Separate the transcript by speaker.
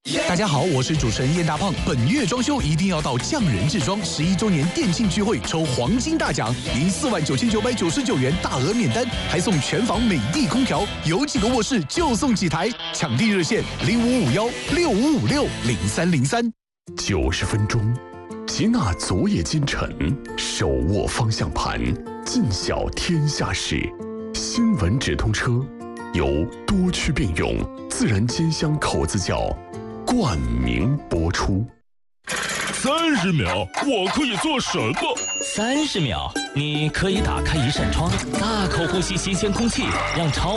Speaker 1: 大家好，我是主持人燕大胖。本月装修一定要到匠人制装11周年店庆聚会抽黄金大奖，赢49999元大额免单，还送全房美的空调，有几个卧室就送几台。抢地热线055165560303。
Speaker 2: 90分钟，吉纳昨夜今晨，手握方向盘，尽晓天下事。新闻直通车，由多区并用自然煎香口子窖冠名播出。
Speaker 3: 30秒，我可以做什么
Speaker 4: ？30秒，你可以打开一扇窗，大口呼吸新鲜空气，让超